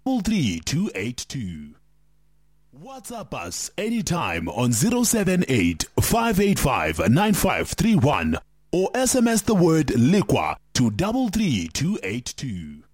33282. WhatsApp us anytime on 078 585 9531 or SMS the word Liqua to 33282.